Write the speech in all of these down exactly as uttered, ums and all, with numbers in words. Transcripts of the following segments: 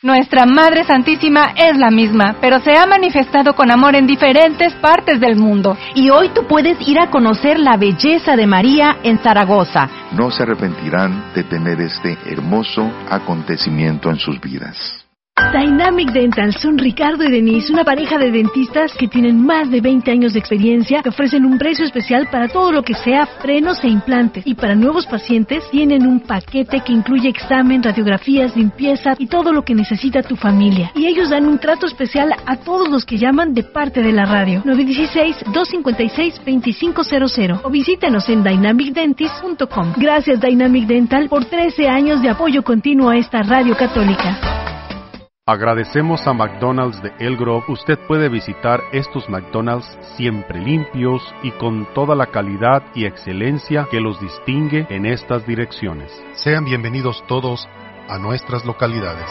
Nuestra Madre Santísima es la misma, pero se ha manifestado con amor en diferentes partes del mundo. Y hoy tú puedes ir a conocer la belleza de María en Zaragoza. No se arrepentirán de tener este hermoso acontecimiento en sus vidas. Dynamic Dental son Ricardo y Denise, una pareja de dentistas que tienen más de veinte años de experiencia, que ofrecen un precio especial para todo lo que sea frenos e implantes. Y para nuevos pacientes tienen un paquete que incluye examen, radiografías, limpieza y todo lo que necesita tu familia. Y ellos dan un trato especial a todos los que llaman de parte de la radio. nueve uno seis, dos cinco seis, dos cinco cero cero o visítanos en dynamic dentist punto com. Gracias Dynamic Dental por trece años de apoyo continuo a esta radio católica. Agradecemos a McDonald's de El Grove. Usted puede visitar estos McDonald's siempre limpios y con toda la calidad y excelencia que los distingue en estas direcciones. Sean bienvenidos todos a nuestras localidades.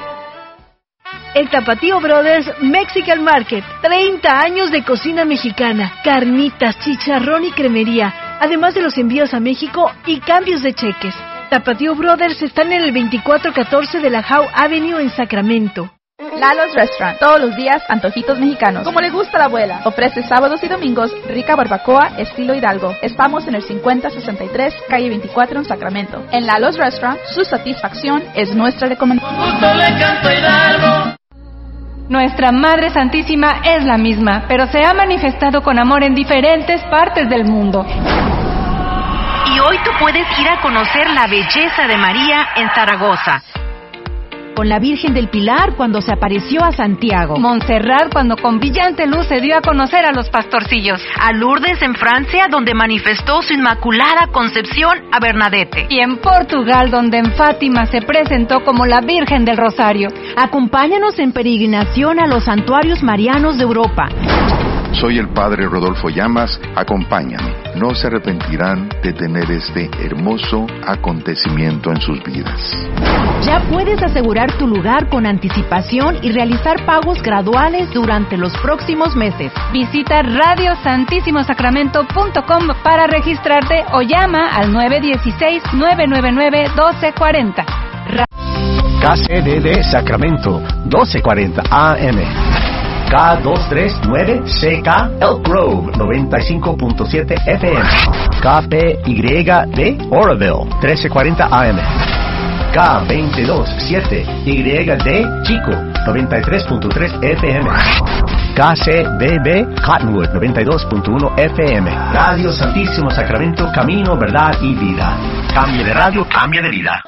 El Tapatío Brothers Mexican Market, treinta años de cocina mexicana, carnitas, chicharrón y cremería, además de los envíos a México y cambios de cheques. Tapatío Brothers están en el veinticuatro catorce de la Howe Avenue en Sacramento. Lalo's Restaurant, todos los días antojitos mexicanos, como le gusta a la abuela. Ofrece sábados y domingos rica barbacoa estilo Hidalgo. Estamos en el cincuenta sesenta y tres, calle veinticuatro en Sacramento. En Lalo's Restaurant, su satisfacción es nuestra recomendación. Nuestra Madre Santísima es la misma, pero se ha manifestado con amor en diferentes partes del mundo. Y hoy tú puedes ir a conocer la belleza de María en Zaragoza. Con la Virgen del Pilar cuando se apareció a Santiago. Montserrat cuando con brillante luz se dio a conocer a los pastorcillos. A Lourdes en Francia donde manifestó su inmaculada concepción a Bernadette. Y en Portugal donde en Fátima se presentó como la Virgen del Rosario. Acompáñanos en peregrinación a los santuarios marianos de Europa. Soy el Padre Rodolfo Llamas, acompáñame. No se arrepentirán de tener este hermoso acontecimiento en sus vidas. Ya puedes asegurar tu lugar con anticipación y realizar pagos graduales durante los próximos meses. Visita radio santísimo sacramento punto com para registrarte o llama al nueve uno seis, nueve nueve nueve, uno dos cuatro cero. K C D D Sacramento, doce cuarenta A M. K doscientos treinta y nueve C K Elk Grove, noventa y cinco punto siete F M. K P Y D Oroville, trece cuarenta A M. K veintidós siete Y D Chico, noventa y tres punto tres F M. K C B B Cottonwood, noventa y dos punto uno F M. Radio Santísimo Sacramento, camino, verdad y vida. Cambie de radio, cambie de vida.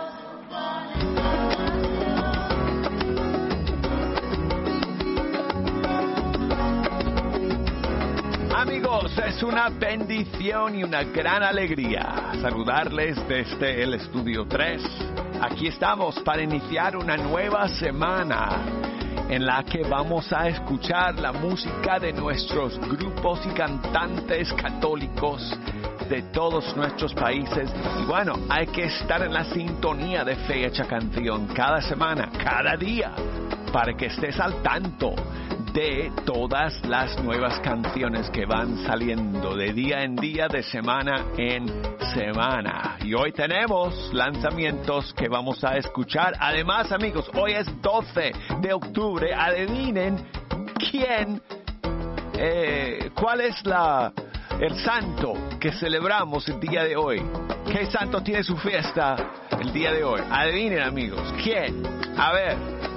Amigos, es una bendición y una gran alegría saludarles desde el Estudio tres. Aquí estamos para iniciar una nueva semana en la que vamos a escuchar la música de nuestros grupos y cantantes católicos de todos nuestros países. Y bueno, hay que estar en la sintonía de Fe Hecha Canción cada semana, cada día, para que estés al tanto de todas las nuevas canciones que van saliendo de día en día, de semana en semana. Y hoy tenemos lanzamientos que vamos a escuchar. Además, amigos, hoy es doce de octubre. Adivinen quién, eh, cuál es la, el santo que celebramos el día de hoy. ¿Qué santo tiene su fiesta el día de hoy? Adivinen, amigos, ¿quién? A ver.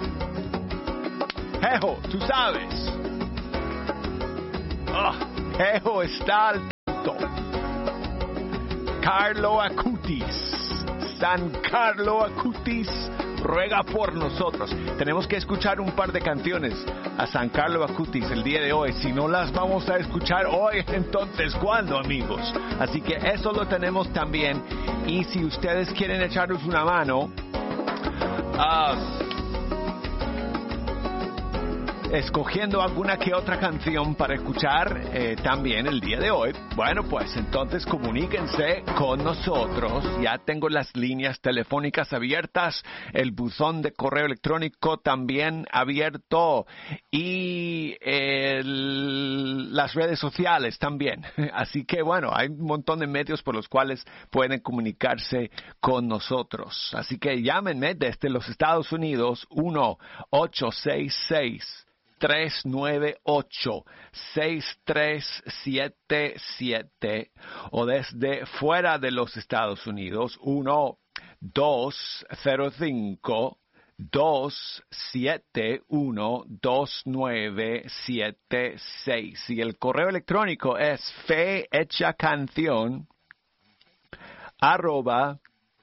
Jejo, tú sabes. Oh, Jejo está al tanto. Carlo Acutis. San Carlo Acutis ruega por nosotros. Tenemos que escuchar un par de canciones a San Carlo Acutis el día de hoy. Si no las vamos a escuchar hoy, entonces ¿cuándo, amigos? Así que eso lo tenemos también. Y si ustedes quieren echarnos una mano, uh, escogiendo alguna que otra canción para escuchar eh, también el día de hoy. Bueno, pues entonces comuníquense con nosotros. Ya tengo las líneas telefónicas abiertas, el buzón de correo electrónico también abierto y el, las redes sociales también. Así que bueno, hay un montón de medios por los cuales pueden comunicarse con nosotros. Así que llámenme desde los Estados Unidos uno ocho seis seis tres nueve ocho seis tres siete siete o desde fuera de los Estados Unidos uno dos cero cinco dos siete uno dos nueve siete seis y el correo electrónico es fe hecha canción arroba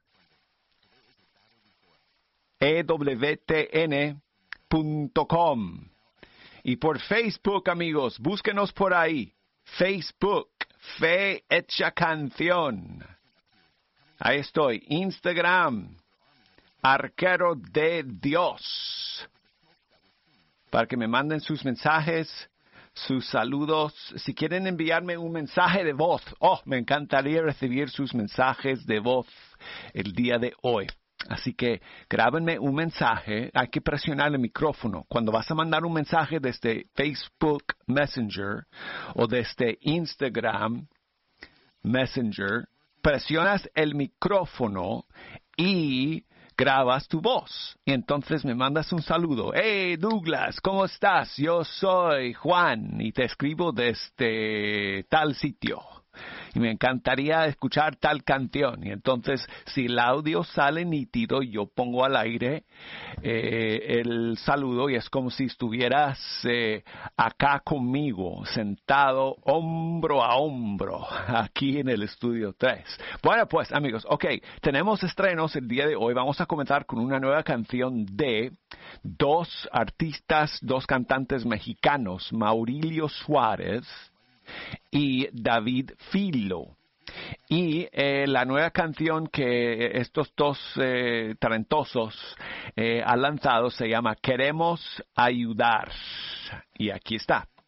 e w t n punto com. Y por Facebook, amigos, búsquenos por ahí. Facebook, Fe Hecha Canción. Ahí estoy. Instagram, Arquero de Dios. Para que me manden sus mensajes, sus saludos. Si quieren enviarme un mensaje de voz, oh, me encantaría recibir sus mensajes de voz el día de hoy. Así que grábenme un mensaje, hay que presionar el micrófono. Cuando vas a mandar un mensaje desde Facebook Messenger o desde Instagram Messenger, presionas el micrófono y grabas tu voz. Y entonces me mandas un saludo. Hey Douglas, ¿cómo estás? Yo soy Juan y te escribo desde tal sitio. Y me encantaría escuchar tal canción. Y entonces, si el audio sale nítido, yo pongo al aire eh, el saludo y es como si estuvieras eh, acá conmigo, sentado hombro a hombro, aquí en el estudio tres. Bueno, pues amigos, ok, tenemos estrenos el día de hoy. Vamos a comenzar con una nueva canción de dos artistas, dos cantantes mexicanos, Maurilio Suárez y David Filo. Y eh, la nueva canción que estos dos eh, talentosos eh, han lanzado se llama Queremos Ayudar. Y aquí está.